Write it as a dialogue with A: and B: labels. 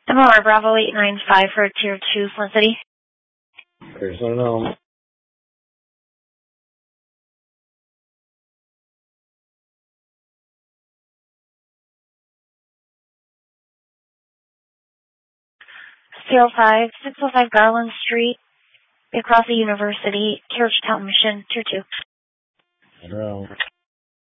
A: MLR Bravo 895 for Tier 2, Flint City.
B: There's no.
A: Zero 5, 605 Garland Street, across the University, Georgetown Mission, Tier 2.
B: No.